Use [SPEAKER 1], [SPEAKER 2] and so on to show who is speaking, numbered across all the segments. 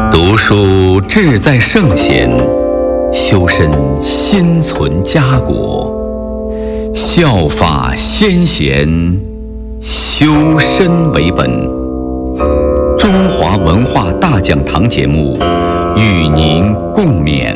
[SPEAKER 1] 读书志在圣贤，修身心存家国。效法先贤，修身为本。中华文化大讲堂节目与您共勉。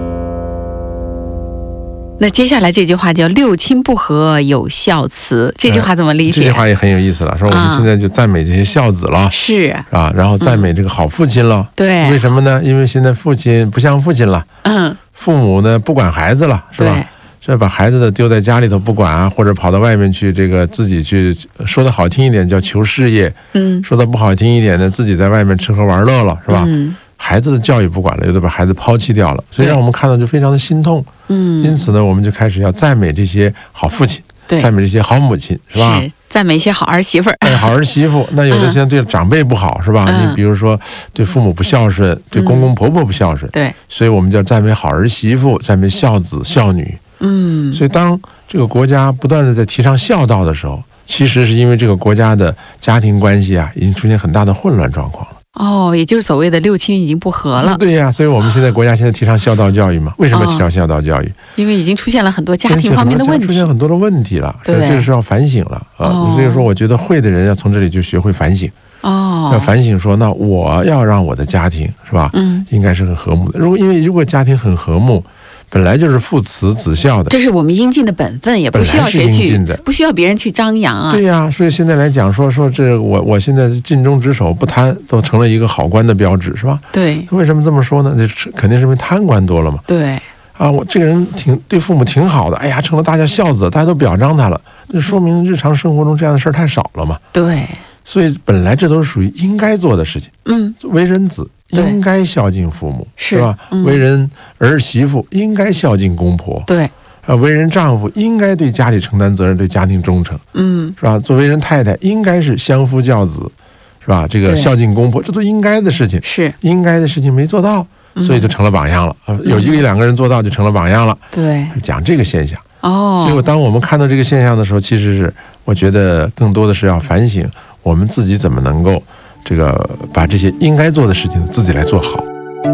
[SPEAKER 2] 那接下来这句话叫六亲不和有孝慈，这句话怎么理解？
[SPEAKER 3] 这句话也很有意思了，说我们现在就赞美这些孝子了，
[SPEAKER 2] 是
[SPEAKER 3] 啊，然后赞美这个好父亲了。
[SPEAKER 2] 对，
[SPEAKER 3] 为什么呢？因为现在父亲不像父亲了，父母呢不管孩子了，是吧？这把孩子的丢在家里头不管啊，或者跑到外面去，这个自己去，说的好听一点叫求事业，说的不好听一点呢，自己在外面吃喝玩乐了，是吧？孩子的教育不管了，有的把孩子抛弃掉了，所以让我们看到就非常的心痛。因此呢，我们就开始要赞美这些好父亲，赞美这些好母亲，是吧？
[SPEAKER 2] 是赞美一些好儿媳妇儿。
[SPEAKER 3] 好儿媳妇，那有的现在对长辈不好，是吧？你比如说对父母不孝顺，对公公婆婆不孝顺，
[SPEAKER 2] 对，
[SPEAKER 3] 所以我们就要赞美好儿媳妇，赞美孝子孝女。所以当这个国家不断的在提倡孝道的时候，其实是因为这个国家的家庭关系啊，已经出现很大的混乱状况了。
[SPEAKER 2] 也就是所谓的六亲已经不和了。
[SPEAKER 3] 对呀，所以我们现在国家现在提倡孝道教育嘛。为什么要提倡孝道教育？
[SPEAKER 2] 因为已经出现了很多家庭方面的问题，
[SPEAKER 3] 出现很多的问题了，这个是要反省了啊。所以说，我觉得会的人要从这里就学会反省。要反省说，那我要让我的家庭是吧？应该是很和睦的。如果家庭很和睦，本来就是父慈子孝的，
[SPEAKER 2] 这是我们应尽的本分，也不需要谁去，不需要别人去张扬啊。
[SPEAKER 3] 对呀，所以现在来讲说这我现在尽忠职守不贪，都成了一个好官的标志，是吧？
[SPEAKER 2] 对。为
[SPEAKER 3] 什么这么说呢？这肯定是因为贪官多了嘛。
[SPEAKER 2] 对。
[SPEAKER 3] 我这个人对父母挺好的，哎呀，成了大家孝子，大家都表彰他了，那说明日常生活中这样的事儿太少了嘛。
[SPEAKER 2] 对。所
[SPEAKER 3] 以本来这都是属于应该做的事情。为人子应该孝敬父母，是吧？为人儿媳妇应该孝敬公婆，
[SPEAKER 2] 对。
[SPEAKER 3] 为人丈夫应该对家里承担责任，对家庭忠诚，是吧？作为人太太应该是相夫教子，是吧？这个孝敬公婆，这都应该的事情，
[SPEAKER 2] 是应
[SPEAKER 3] 该的事情没做到，所以就成了榜样了。有一两个人做到，就成了榜样了。
[SPEAKER 2] 对，
[SPEAKER 3] 讲这个现象。所以当我们看到这个现象的时候，其实是我觉得更多的是要反省我们自己怎么能够这个把这些应该做的事情自己来做好。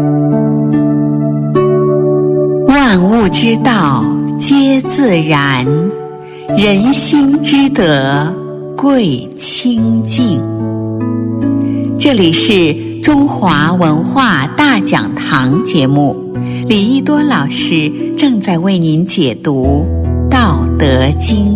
[SPEAKER 4] 万物之道皆自然，人心之德贵清净。这里是中华文化大讲堂节目，李一多老师正在为您解读《道德经》。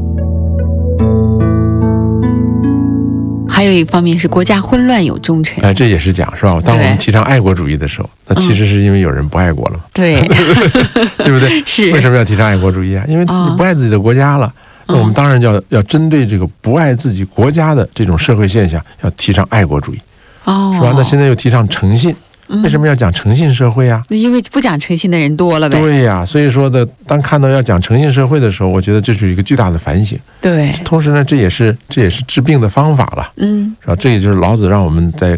[SPEAKER 2] 还有一方面是国家混乱有忠臣，
[SPEAKER 3] 这也是讲是吧？当我们提倡爱国主义的时候，那其实是因为有人不爱国了嘛，
[SPEAKER 2] 对，
[SPEAKER 3] 对不对？
[SPEAKER 2] 是
[SPEAKER 3] 为什么要提倡爱国主义啊？因为你不爱自己的国家了，那我们当然要针对这个不爱自己国家的这种社会现象，要提倡爱国主义，是吧？那现在又提倡诚信。为什么要讲诚信社会啊？
[SPEAKER 2] 因为不讲诚信的人多了呗。
[SPEAKER 3] 对呀，所以说的，当看到要讲诚信社会的时候，我觉得这是一个巨大的反省。
[SPEAKER 2] 对，
[SPEAKER 3] 同时呢，这也是治病的方法了。是吧？这也就是老子让我们在